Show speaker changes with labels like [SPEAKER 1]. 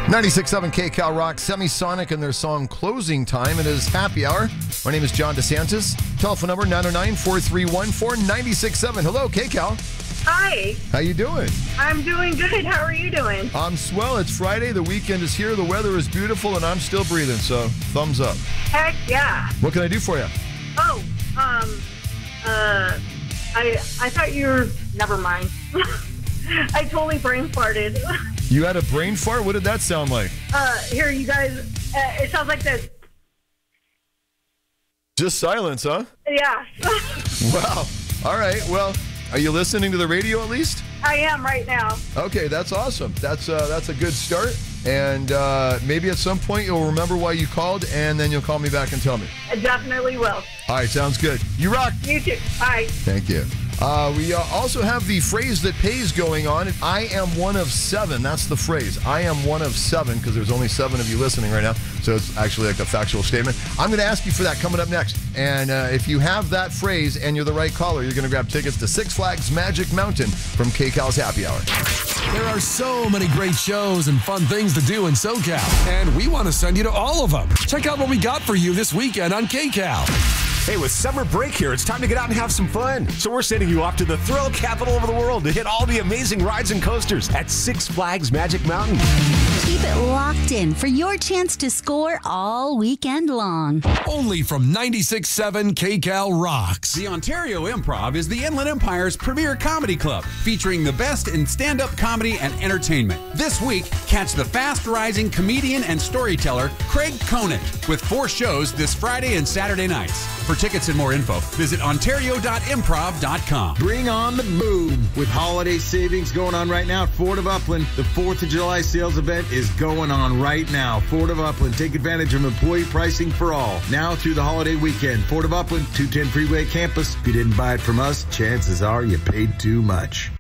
[SPEAKER 1] 96.7 KCal Rock, Semisonic and their song Closing Time. It is happy hour. My name is John DeSantis. Telephone number 909-431-4967. Hello, KCal.
[SPEAKER 2] Hi.
[SPEAKER 1] How you doing?
[SPEAKER 2] I'm doing good. How are you doing?
[SPEAKER 1] I'm swell. It's Friday. The weekend is here. The weather is beautiful, and I'm still breathing, so thumbs up.
[SPEAKER 2] Heck yeah.
[SPEAKER 1] What can I do for you?
[SPEAKER 2] Oh, I thought you were... Never mind. I totally brain farted.
[SPEAKER 1] You had a brain fart? What did that sound like?
[SPEAKER 2] Here, you guys, it sounds like this.
[SPEAKER 1] Just silence, huh?
[SPEAKER 2] Yeah.
[SPEAKER 1] Wow. All right. Well, are you listening to the radio at least?
[SPEAKER 2] I am right now.
[SPEAKER 1] Okay, that's awesome. That's a good start. And maybe at some point you'll remember why you called, and then you'll call me back and tell me.
[SPEAKER 2] I definitely will.
[SPEAKER 1] All right, sounds good. You rock.
[SPEAKER 2] You too. Bye.
[SPEAKER 1] Thank you. We also have the phrase that pays going on. I am one of seven. That's the phrase. I am one of seven, because there's only 7 of you listening right now. So it's actually like a factual statement. I'm going to ask you for that coming up next. And if you have that phrase and you're the right caller, you're going to grab tickets to Six Flags Magic Mountain from KCal's Happy Hour.
[SPEAKER 3] There are so many great shows and fun things to do in SoCal, and we want to send you to all of them. Check out what we got for you this weekend on KCal.
[SPEAKER 4] Hey, with summer break here, it's time to get out and have some fun. So we're sending you off to the thrill capital of the world to hit all the amazing rides and coasters at Six Flags Magic Mountain.
[SPEAKER 5] Keep it locked in for your chance to score all weekend long.
[SPEAKER 3] Only from 96.7 KCal Rocks.
[SPEAKER 6] The Ontario Improv is the Inland Empire's premier comedy club, featuring the best in stand-up comedy and entertainment. This week, catch the fast-rising comedian and storyteller Craig Conant with 4 shows this Friday and Saturday nights. For tickets and more info, visit ontario.improv.com.
[SPEAKER 7] Bring on the boom. With holiday savings going on right now at Ford of Upland, the 4th of July sales event is going on right now. Ford of Upland, take advantage of employee pricing for all. Now through the holiday weekend. Ford of Upland, 210 Freeway Campus. If you didn't buy it from us, chances are you paid too much.